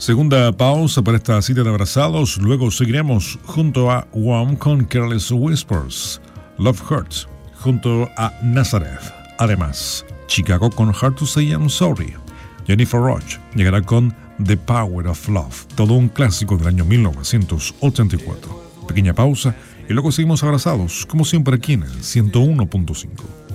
Segunda pausa para esta cita de abrazados. Luego seguiremos junto a Wham con Careless Whispers, Love Hurts junto a Nazareth. Además, Chicago con Hard to Say I'm Sorry. Jennifer Roach llegará con The Power of Love, todo un clásico del año 1984. Pequeña pausa y luego seguimos abrazados, como siempre aquí en el 101.5.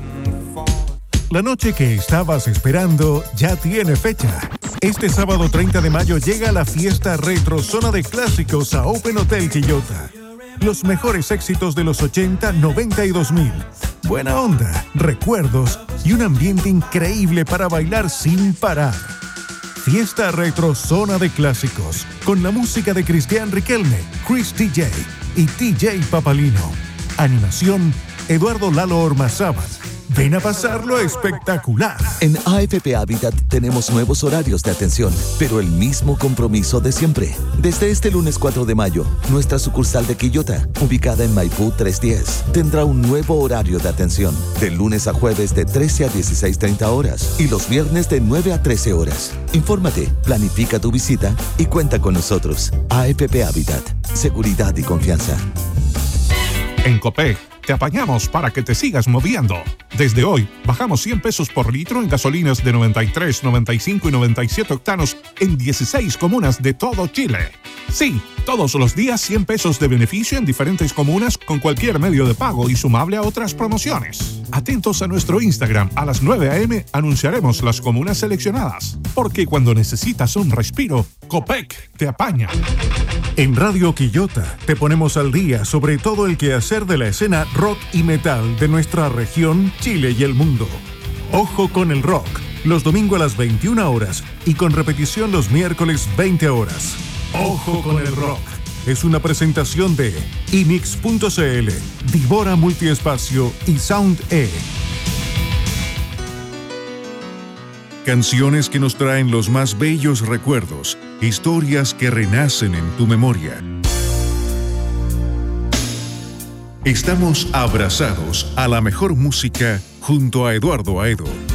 La noche que estabas esperando ya tiene fecha. Este sábado 30 de mayo llega la fiesta retro Zona de Clásicos a Open Hotel Quillota. Los mejores éxitos de los 80, 90 y 2000. Buena onda, recuerdos y un ambiente increíble para bailar sin parar. Fiesta retro Zona de Clásicos, con la música de Cristian Riquelme, Chris TJ y TJ Papalino. Animación, Eduardo Lalo Ormazábal. Ven a pasarlo espectacular. En AFP Habitat tenemos nuevos horarios de atención, pero el mismo compromiso de siempre. Desde este lunes 4 de mayo, nuestra sucursal de Quillota, ubicada en Maipú 310, tendrá un nuevo horario de atención, de lunes a jueves de 13 a 16:30 horas y los viernes de 9 a 13 horas. Infórmate, planifica tu visita y cuenta con nosotros. AFP Habitat, seguridad y confianza. En Copec, te apañamos para que te sigas moviendo. Desde hoy, bajamos 100 pesos por litro en gasolinas de 93, 95 y 97 octanos en 16 comunas de todo Chile. Sí, todos los días 100 pesos de beneficio en diferentes comunas con cualquier medio de pago y sumable a otras promociones. Atentos a nuestro Instagram, a las 9 a.m. anunciaremos las comunas seleccionadas. Porque cuando necesitas un respiro, Copec te apaña. En Radio Quillota te ponemos al día sobre todo el quehacer de la escena rock y metal de nuestra región, Chile y el mundo. Ojo con el rock, los domingos a las 21 horas y con repetición los miércoles 20 horas. Ojo con el rock. Es una presentación de Inix.cl, Divora Multiespacio y Sound E. Canciones que nos traen los más bellos recuerdos, historias que renacen en tu memoria. Estamos abrazados a la mejor música junto a Eduardo Aedo.